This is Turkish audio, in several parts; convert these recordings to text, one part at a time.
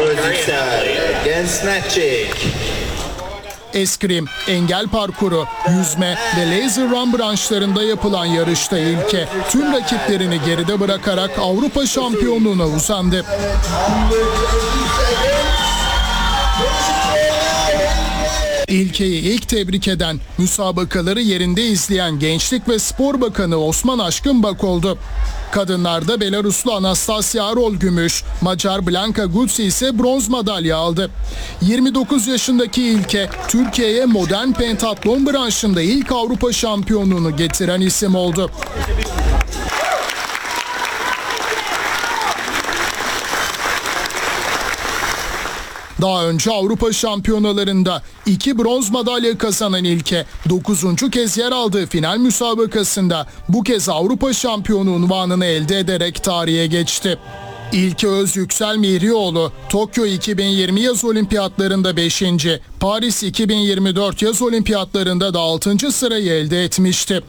against snatching. Eskrim, engel parkuru, yüzme ve laser run branşlarında yapılan yarışta İlke tüm rakiplerini geride bırakarak Avrupa şampiyonluğuna uzandı. İlke'yi ilk tebrik eden, müsabakaları yerinde izleyen Gençlik ve Spor Bakanı Osman Aşkın Bak oldu. Kadınlarda Belaruslu Anastasia Arol gümüş, Macar Blanka Gutsi ise bronz madalya aldı. 29 yaşındaki İlke, Türkiye'ye modern pentatlon branşında ilk Avrupa şampiyonluğunu getiren isim oldu. Daha önce Avrupa şampiyonalarında 2 bronz madalya kazanan İlke, 9. kez yer aldığı final müsabakasında bu kez Avrupa şampiyonu unvanını elde ederek tarihe geçti. İlke Özyüksel Mihrioğlu, Tokyo 2020 yaz olimpiyatlarında 5. Paris 2024 yaz olimpiyatlarında da 6. sırayı elde etmişti.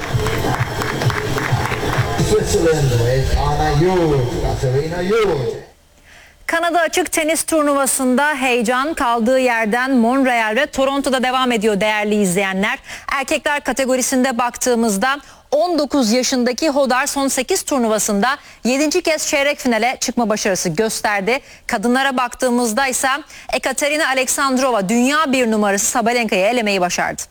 Kanada Açık Tenis Turnuvası'nda heyecan kaldığı yerden Montreal ve Toronto'da devam ediyor değerli izleyenler. Erkekler kategorisinde baktığımızda 19 yaşındaki Hodar son 8 turnuvasında 7. kez çeyrek finale çıkma başarısı gösterdi. Kadınlara baktığımızda ise Ekaterina Alexandrova dünya bir numarası Sabalenka'yı elemeyi başardı.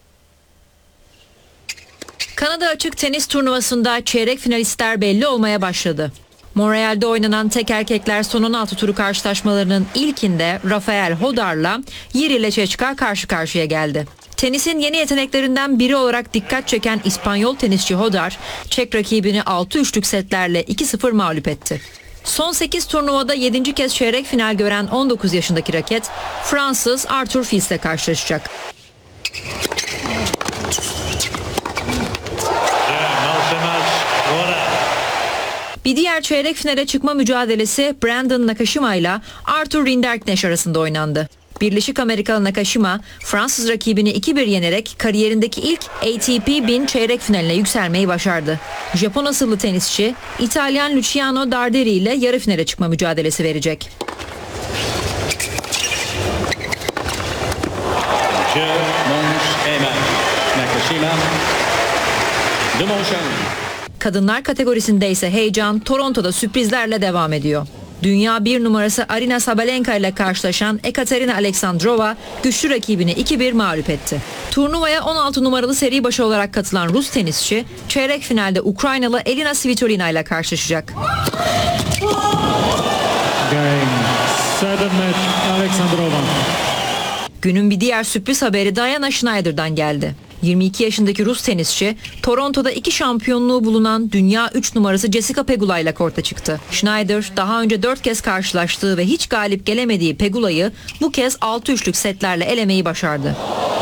Kanada Açık Tenis Turnuvası'nda çeyrek finalistler belli olmaya başladı. Montreal'de oynanan tek erkekler son 16 turu karşılaşmalarının ilkinde Rafael Hodar'la Jiri Lečečka karşı karşıya geldi. Tenisin yeni yeteneklerinden biri olarak dikkat çeken İspanyol tenisçi Hodar, Çek rakibini 6-3'lük setlerle 2-0 mağlup etti. Son 8 turnuvada 7. kez çeyrek final gören 19 yaşındaki raket, Fransız Arthur Fils ile karşılaşacak. Bir diğer çeyrek finale çıkma mücadelesi Brandon Nakashima ile Arthur Rinderknecht arasında oynandı. Birleşik Amerikalı Nakashima, Fransız rakibini 2-1 yenerek kariyerindeki ilk ATP 1000 çeyrek finaline yükselmeyi başardı. Japon asıllı tenisçi, İtalyan Luciano Darderi ile yarı finale çıkma mücadelesi verecek. Kadınlar kategorisinde ise heyecan Toronto'da sürprizlerle devam ediyor. Dünya bir numarası Aryna Sabalenka ile karşılaşan Ekaterina Alexandrova güçlü rakibini 2-1 mağlup etti. Turnuvaya 16 numaralı seri başı olarak katılan Rus tenisçi çeyrek finalde Ukraynalı Elina Svitolina ile karşılaşacak. Günün bir diğer sürpriz haberi Diana Schneider'dan geldi. 22 yaşındaki Rus tenisçi, Toronto'da 2 şampiyonluğu bulunan dünya 3 numarası Jessica Pegula ile korta çıktı. Schneider, daha önce 4 kez karşılaştığı ve hiç galip gelemediği Pegula'yı bu kez 6-3'lük setlerle elemeyi başardı.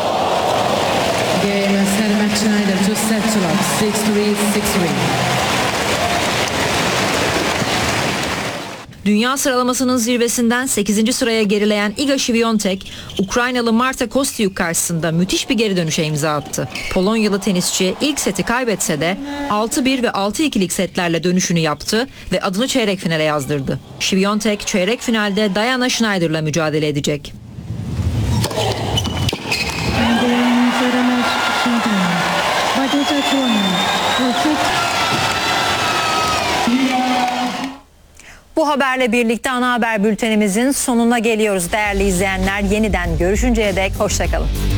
Dünya sıralamasının zirvesinden 8. sıraya gerileyen Iga Świątek, Ukraynalı Marta Kostyuk karşısında müthiş bir geri dönüşe imza attı. Polonyalı tenisçi ilk seti kaybetse de 6-1 ve 6-2'lik setlerle dönüşünü yaptı ve adını çeyrek finale yazdırdı. Świątek çeyrek finalde Diana Schneider'la mücadele edecek. Bu haberle birlikte ana haber bültenimizin sonuna geliyoruz değerli izleyenler. Yeniden görüşünceye dek hoşça kalın.